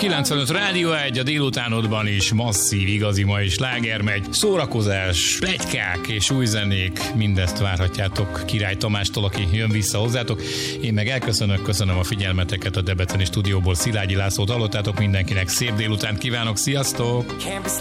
95 Rádió 1, a délutánodban is masszív, igazi mai sláger megy. Szórakozás, pletykák és új zenék, mindezt várhatjátok Király Tamástól, aki jön vissza hozzátok. Én meg köszönöm a figyelmeteket a debreceni stúdióból. Szilágyi Lászlót hallottátok, mindenkinek szép délutánt kívánok, sziasztok!